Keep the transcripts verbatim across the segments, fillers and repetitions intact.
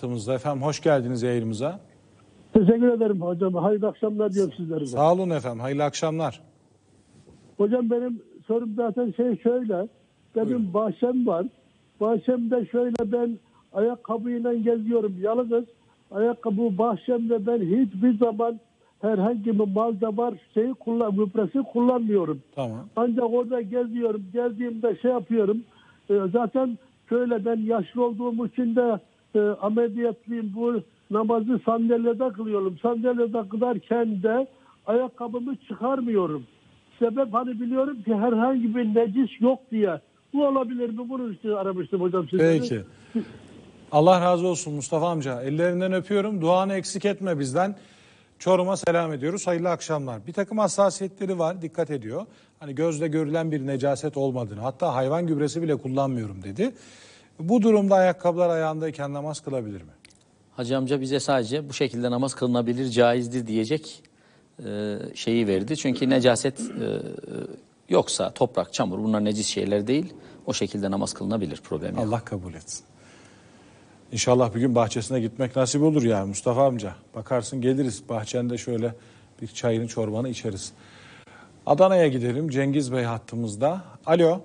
hattımızda. Efendim hoş geldiniz yayınımıza. Teşekkür ederim hocam. Hayırlı akşamlar diyorum sizlere. Sağ olun efendim. Hayırlı akşamlar. Hocam benim sorum zaten şey şöyle. Benim Buyurun. bahçem var. Bahçemde şöyle ben ayakkabıyla geziyorum. Yalnız ayakkabı bahçemde ben hiçbir zaman herhangi bir malda var şeyi kullan, gübresi kullanmıyorum. Tamam. Ancak orada geziyorum. Gezdiğimde şey yapıyorum. E, zaten şöyle ben yaşlı olduğum için de e, ameliyatlıyım. Bu namazı sandalyede kılıyorum. Sandalyede kılarken de ayakkabımı çıkarmıyorum. Sebep hani biliyorum ki herhangi bir necis yok diye. Bu olabilir mi? Bunun için aramıştım hocam sizleri. Peki. Allah razı olsun Mustafa amca. Ellerinden öpüyorum. Duanı eksik etme bizden. Çorum'a selam ediyoruz. Hayırlı akşamlar. Bir takım hassasiyetleri var. Dikkat ediyor. Hani gözle görülen bir necaset olmadığını, hatta hayvan gübresi bile kullanmıyorum dedi. Bu durumda ayakkabılar ayağındayken namaz kılabilir mi? Hacı amca bize sadece bu şekilde namaz kılınabilir, caizdir diyecek e, şeyi verdi. Çünkü necaset e, yoksa toprak, çamur bunlar necis şeyler değil. O şekilde namaz kılınabilir, problem yok. Allah kabul etsin. İnşallah bir gün bahçesine gitmek nasip olur yani Mustafa amca. Bakarsın geliriz bahçende şöyle bir çayını çorbanı içeriz. Adana'ya gidelim. Cengiz Bey hattımızda. Alo.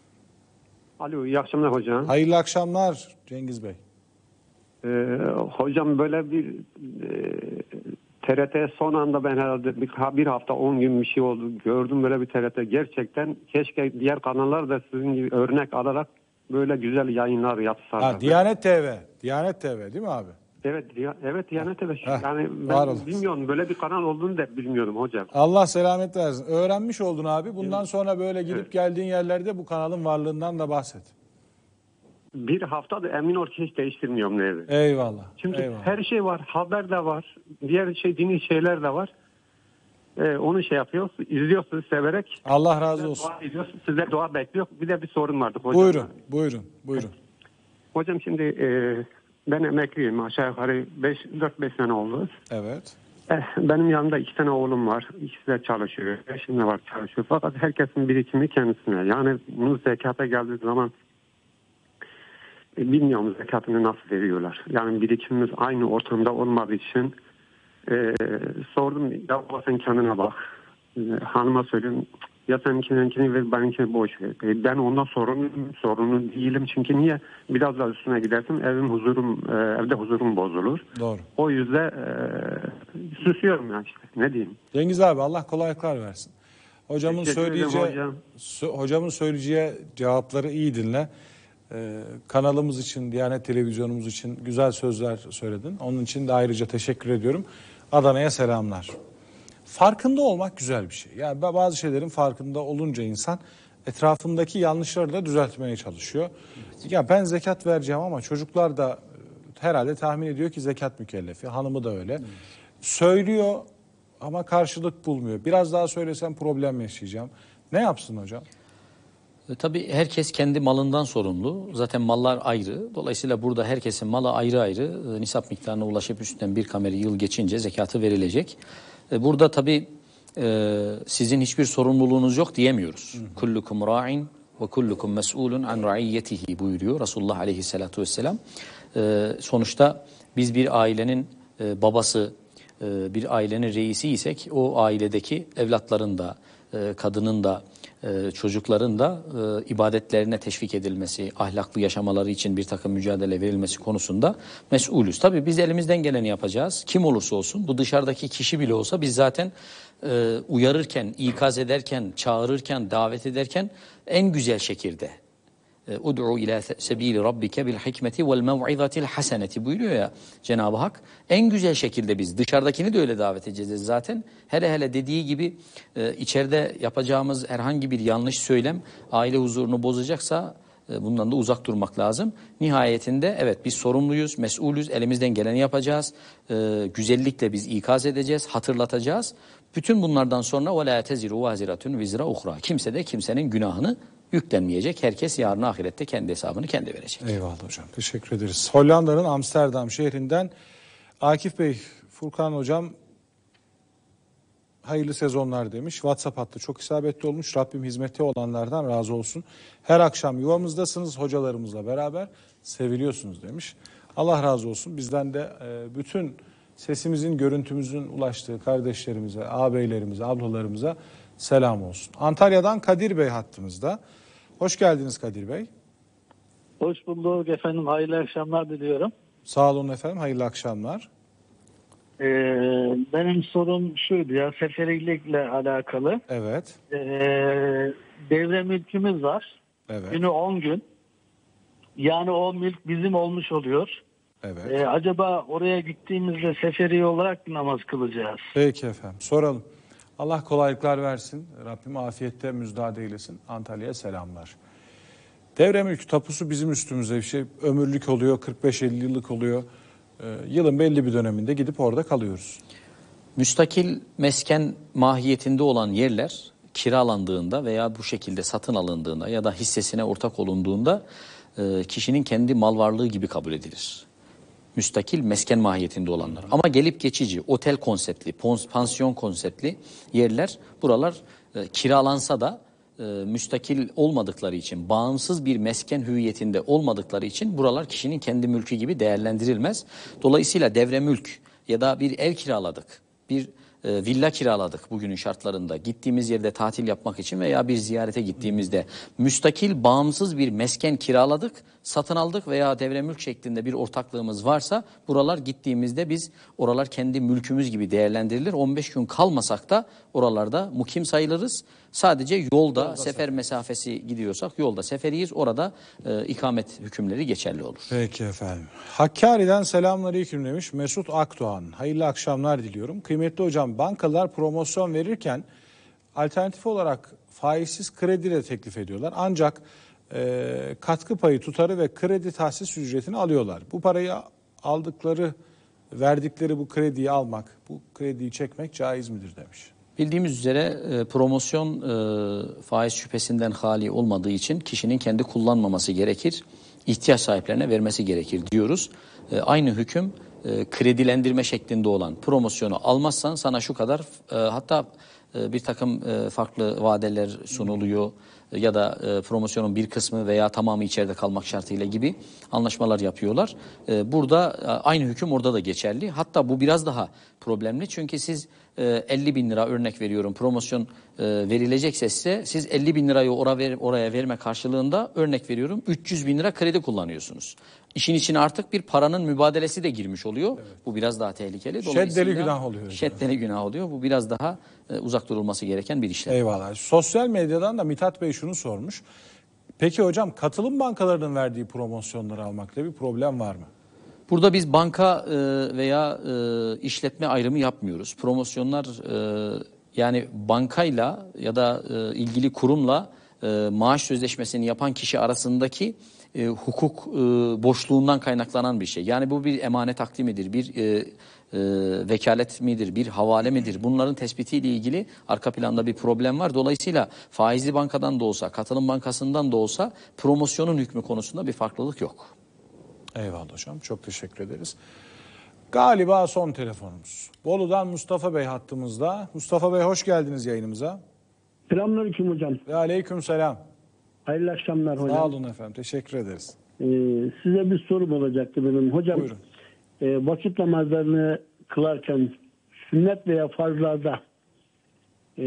Alo, iyi akşamlar hocam. Hayırlı akşamlar Cengiz Bey. Ee, hocam böyle bir e, T R T son anda ben herhalde bir, bir hafta on gün bir şey oldu. Gördüm böyle bir T R T. Gerçekten keşke diğer kanallar da sizin gibi örnek alarak böyle güzel yayınlar yapsalar. Ha, Diyanet T V. Diyanet T V değil mi abi? Evet, evet Diyanet T V. Heh, Yani var ben olasın. bilmiyorum böyle bir kanal olduğunu da bilmiyordum hocam. Allah selamet versin. Öğrenmiş oldun abi. Bundan Evet. sonra böyle gidip Evet. geldiğin yerlerde bu kanalın varlığından da bahset. Bir haftada emin ol ki hiç değiştirmiyorum nevi. Eyvallah. Çünkü eyvallah. her şey var. Haber de var. Diğer şey dini şeyler de var. Ee, onu şey yapıyoruz. İzliyorsunuz severek. Allah razı olsun. Dua ediyorsunuz. Size dua bekliyor. Bir de bir sorun vardı hocam. Buyurun. Buyurun. Buyurun. Hocam şimdi e, ben emekliyim. Aşağı yukarı dört beş sene oldu. Evet. Eh, benim yanımda iki tane oğlum var. İkisi de çalışıyor. Eşim de var çalışıyor. Fakat herkesin birikimi kendisine. Yani bunu zekata geldiği zaman e, bilmiyorum zekatını nasıl veriyorlar. Yani birikimimiz aynı ortamda olmadığı için e, sordum. Ya baba sen kendine bak. E, hanıma söylüyorum. Ya seninkini ver, benimkini boş ver. E, ben ondan sorumlu, sorumlu değilim. Çünkü niye? Biraz daha üstüne gidersin evim huzurum, e, evde huzurum bozulur. Doğru. O yüzden e, susuyorum ya işte. Ne diyeyim? Cengiz abi Allah kolaylıklar versin. Hocamın Teşekkür ederim söyleyeceği hocam. sö- hocamın söyleyeceği cevapları iyi dinle. Ee, kanalımız için, Diyanet Televizyonumuz için güzel sözler söyledin. Onun için de ayrıca teşekkür ediyorum. Adana'ya selamlar. Farkında olmak güzel bir şey. Yani bazı şeylerin farkında olunca insan etrafındaki yanlışları da düzeltmeye çalışıyor. Ya ben zekat vereceğim ama çocuklar da herhalde tahmin ediyor ki zekat mükellefi. Hanımı da öyle. Söylüyor ama karşılık bulmuyor. Biraz daha söylesem problem yaşayacağım. Ne yapsın hocam? E, tabii herkes kendi malından sorumlu. Zaten mallar ayrı. Dolayısıyla burada herkesin malı ayrı ayrı. E, nisap miktarına ulaşıp üstünden bir kameri yıl geçince zekatı verilecek. E, burada tabii e, sizin hiçbir sorumluluğunuz yok diyemiyoruz. Kullukum ra'in ve kullukum mes'ulun an ra'iyyetihi buyuruyor Resulullah aleyhissalatu vesselam. E, sonuçta biz bir ailenin e, babası, e, bir ailenin reisi isek o ailedeki evlatların da, e, kadının da, e, çocukların da e, ibadetlerine teşvik edilmesi, ahlaklı yaşamaları için bir takım mücadele verilmesi konusunda mesulüz. Tabii biz elimizden geleni yapacağız. Kim olursa olsun, bu dışarıdaki kişi bile olsa biz zaten e, uyarırken, ikaz ederken, çağırırken, davet ederken en güzel şekilde Ud'u ila sebili rabbike bil hikmeti vel mev'izatil haseneti buyuruyor ya Cenab-ı Hak. En güzel şekilde biz dışarıdakini de öyle davet edeceğiz zaten. Hele hele dediği gibi e, içeride yapacağımız herhangi bir yanlış söylem aile huzurunu bozacaksa e, bundan da uzak durmak lazım. Nihayetinde evet biz sorumluyuz, mesulüz, elimizden geleni yapacağız. E, güzellikle biz ikaz edeceğiz, hatırlatacağız. Bütün bunlardan sonra وَلَا تَزِرُ وَازِرَةٌ وِزْرَ اُخْرَى. Kimse de kimsenin günahını yüklenmeyecek. Herkes yarın ahirette kendi hesabını kendi verecek. Eyvallah hocam. Teşekkür ederiz. Hollanda'nın Amsterdam şehrinden Akif Bey, Furkan hocam hayırlı sezonlar demiş. WhatsApp hattı çok isabetli olmuş. Rabbim hizmette olanlardan razı olsun. Her akşam yuvamızdasınız hocalarımızla beraber seviliyorsunuz demiş. Allah razı olsun. Bizden de e, bütün sesimizin, görüntümüzün ulaştığı kardeşlerimize, ağabeylerimize, ablalarımıza selam olsun. Antalya'dan Kadir Bey hattımızda. Hoş geldiniz Kadir Bey. Hoş bulduk efendim. Hayırlı akşamlar diliyorum. Sağ olun efendim. Hayırlı akşamlar. Ee, benim sorum şuydu ya, seferilikle alakalı. Evet. Ee, devre mülkümüz var. Evet. Günü on gün. Yani o mülk bizim olmuş oluyor. Evet. Ee, acaba oraya gittiğimizde seferi olarak namaz kılacağız? Peki efendim. Soralım. Allah kolaylıklar versin. Rabbim afiyette müjdat eylesin. Antalya'ya selamlar. Devre mülk tapusu bizim üstümüze bir şey. Ömürlük oluyor, kırk beş elli yıllık oluyor. Ee, yılın belli bir döneminde gidip orada kalıyoruz. Müstakil mesken mahiyetinde olan yerler kiralandığında veya bu şekilde satın alındığında ya da hissesine ortak olunduğunda e, kişinin kendi mal varlığı gibi kabul edilir. Müstakil mesken mahiyetinde olanlar. Ama gelip geçici, otel konseptli, pansiyon konseptli yerler, buralar e, kiralansa da e, müstakil olmadıkları için, bağımsız bir mesken hüviyetinde olmadıkları için buralar kişinin kendi mülkü gibi değerlendirilmez. Dolayısıyla devre mülk ya da bir ev kiraladık, bir e, villa kiraladık bugünün şartlarında. Gittiğimiz yerde tatil yapmak için veya bir ziyarete gittiğimizde müstakil, bağımsız bir mesken kiraladık, satın aldık veya devre mülk şeklinde bir ortaklığımız varsa buralar gittiğimizde biz oralar kendi mülkümüz gibi değerlendirilir. on beş gün kalmasak da oralarda mukim sayılırız. Sadece yolda, yolda sefer mesafesi gidiyorsak yolda seferiyiz. Orada e, ikamet hükümleri geçerli olur. Peki efendim. Hakkari'den selamünaleyküm demiş Mesut Akdoğan. Hayırlı akşamlar diliyorum. Kıymetli hocam, bankalar promosyon verirken alternatif olarak faizsiz kredi de teklif ediyorlar. Ancak e, katkı payı tutarı ve kredi tahsis ücretini alıyorlar. Bu parayı aldıkları, verdikleri bu krediyi almak, bu krediyi çekmek caiz midir demiş. Bildiğimiz üzere e, promosyon e, faiz şüphesinden hali olmadığı için kişinin kendi kullanmaması gerekir. İhtiyaç sahiplerine vermesi gerekir diyoruz. E, aynı hüküm e, kredilendirme şeklinde olan promosyonu almazsan sana şu kadar e, hatta e, bir takım e, farklı vadeler sunuluyor e, ya da e, promosyonun bir kısmı veya tamamı içeride kalmak şartıyla gibi anlaşmalar yapıyorlar. E, burada e, aynı hüküm orada da geçerli. Hatta bu biraz daha problemli çünkü siz elli bin lira örnek veriyorum promosyon verilecekse size siz elli bin lirayı oraya verme karşılığında örnek veriyorum üç yüz bin lira kredi kullanıyorsunuz. İşin içine artık bir paranın mübadelesi de girmiş oluyor. Evet. Bu biraz daha tehlikeli. Şeddeli günah oluyor. Şeddeli günah oluyor. Bu biraz daha uzak durulması gereken bir işlem. Eyvallah. Sosyal medyadan da Mithat Bey şunu sormuş. Peki hocam, katılım bankalarının verdiği promosyonları almakta bir problem var mı? Burada biz banka veya işletme ayrımı yapmıyoruz. Promosyonlar yani bankayla ya da ilgili kurumla maaş sözleşmesini yapan kişi arasındaki hukuk boşluğundan kaynaklanan bir şey. Yani bu bir emanet takdim midir, bir vekalet midir, bir havale midir? Bunların tespitiyle ilgili arka planda bir problem var. Dolayısıyla faizli bankadan da olsa, katılım bankasından da olsa promosyonun hükmü konusunda bir farklılık yok. Eyvallah hocam. Çok teşekkür ederiz. Galiba son telefonumuz. Bolu'dan Mustafa Bey hattımızda. Mustafa Bey hoş geldiniz yayınımıza. Selamünaleyküm hocam. Ve aleyküm selam. Hayırlı akşamlar hocam. Sağ olun efendim. Teşekkür ederiz. Ee, size bir sorum olacaktı benim. Hocam, buyurun. E, vakit namazlarını kılarken sünnet veya farzlarda e,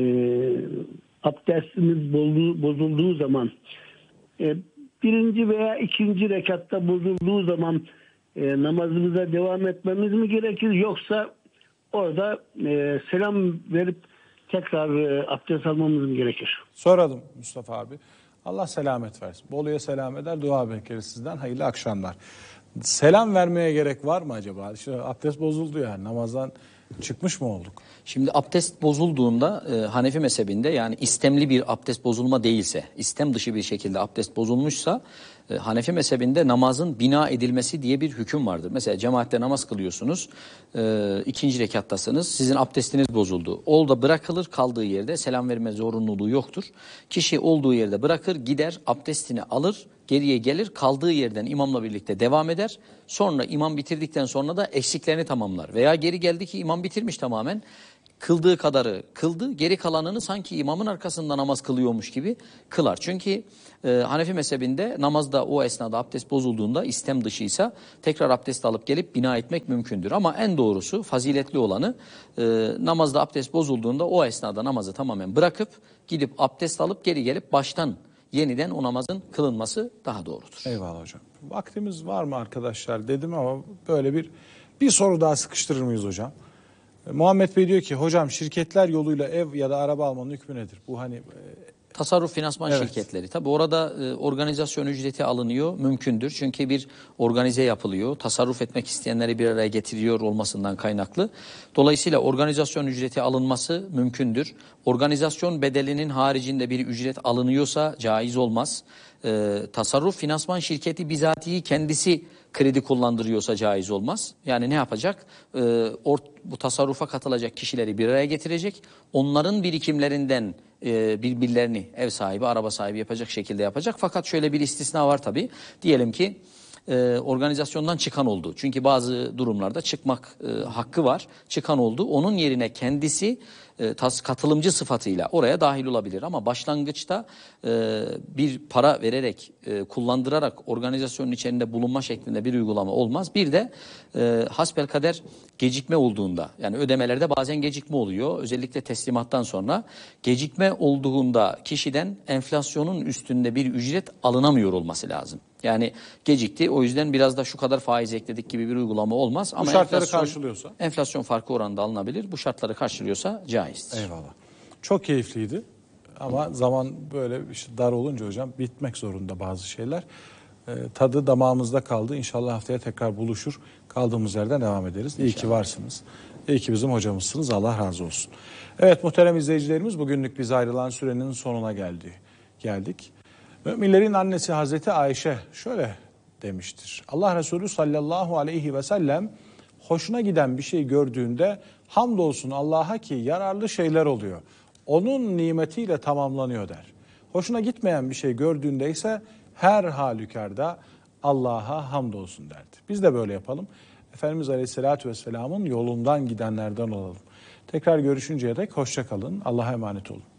abdestimiz bozulduğu, bozulduğu zaman e, birinci veya ikinci rekatta bozulduğu zaman e, namazımıza devam etmemiz mi gerekir, yoksa orada e, selam verip tekrar e, abdest almamız mı gerekir? Soralım Mustafa abi. Allah selamet versin. Bolu'ya selam eder, dua bekleriz sizden. Hayırlı akşamlar. Selam vermeye gerek var mı acaba? İşte abdest bozuldu yani, namazdan çıkmış mı olduk? Şimdi abdest bozulduğunda e, Hanefi mezhebinde yani istemli bir abdest bozulma değilse, istem dışı bir şekilde abdest bozulmuşsa e, Hanefi mezhebinde namazın bina edilmesi diye bir hüküm vardır. Mesela cemaatte namaz kılıyorsunuz, e, ikinci rekattasınız, sizin abdestiniz bozuldu. O da bırakılır, kaldığı yerde selam verme zorunluluğu yoktur. Kişi olduğu yerde bırakır, gider, abdestini alır, geriye gelir, kaldığı yerden imamla birlikte devam eder. Sonra imam bitirdikten sonra da eksiklerini tamamlar. Veya geri geldi ki imam bitirmiş tamamen. kıldığı kadarı kıldı, geri kalanını sanki imamın arkasında namaz kılıyormuş gibi kılar. Çünkü e, Hanefi mezhebinde namazda o esnada abdest bozulduğunda istem dışıysa tekrar abdest alıp gelip bina etmek mümkündür. Ama en doğrusu, faziletli olanı e, namazda abdest bozulduğunda o esnada namazı tamamen bırakıp gidip abdest alıp geri gelip baştan yeniden o namazın kılınması daha doğrudur. Eyvallah hocam. Vaktimiz var mı arkadaşlar dedim ama böyle bir bir soru daha sıkıştırır mıyız hocam? Muhammed Bey diyor ki hocam şirketler yoluyla ev ya da araba almanın hükmü nedir? Bu hani tasarruf finansman evet. şirketleri. Tabii orada e, organizasyon ücreti alınıyor. Mümkündür. Çünkü bir organize yapılıyor. Tasarruf etmek isteyenleri bir araya getiriyor olmasından kaynaklı. Dolayısıyla organizasyon ücreti alınması mümkündür. Organizasyon bedelinin haricinde bir ücret alınıyorsa caiz olmaz. E, tasarruf finansman şirketi bizatihi kendisi kredi kullandırıyorsa caiz olmaz. Yani ne yapacak? Ee, or, bu tasarrufa katılacak kişileri bir araya getirecek. Onların birikimlerinden e, birbirlerini ev sahibi, araba sahibi yapacak şekilde yapacak. Fakat şöyle bir istisna var tabii. Diyelim ki e, organizasyondan çıkan oldu. Çünkü bazı durumlarda çıkmak e, hakkı var. Çıkan oldu. Onun yerine kendisi e, tas, katılımcı sıfatıyla oraya dahil olabilir. Ama başlangıçta e, bir para vererek, e, kullandırarak organizasyonun içerisinde bulunma şeklinde bir uygulama olmaz. Bir de e, hasbelkader gecikme olduğunda, yani ödemelerde bazen gecikme oluyor. Özellikle teslimattan sonra gecikme olduğunda kişiden enflasyonun üstünde bir ücret alınamıyor olması lazım. Yani gecikti, o yüzden biraz da şu kadar faiz ekledik gibi bir uygulama olmaz. bu Ama şartları enflasyon, karşılıyorsa? Enflasyon farkı oranında alınabilir. Bu şartları karşılıyorsa caizdir. Eyvallah. Çok keyifliydi ama zaman böyle işte dar olunca hocam bitmek zorunda bazı şeyler. Ee, tadı damağımızda kaldı. İnşallah haftaya tekrar buluşur. Kaldığımız yerden devam ederiz. İyi ki varsınız. İyi ki bizim hocamızsınız. Allah razı olsun. Evet muhterem izleyicilerimiz, bugünlük biz ayrılan sürenin sonuna geldi. geldik. Müminlerin annesi Hazreti Ayşe şöyle demiştir. Allah Resulü sallallahu aleyhi ve sellem hoşuna giden bir şey gördüğünde hamdolsun Allah'a ki yararlı şeyler oluyor. Onun nimetiyle tamamlanıyor der. Hoşuna gitmeyen bir şey gördüğünde ise her halükarda Allah'a hamdolsun derdi. Biz de böyle yapalım. Efendimiz Aleyhisselatü Vesselam'ın yolundan gidenlerden olalım. Tekrar görüşünceye dek hoşça kalın. Allah'a emanet olun.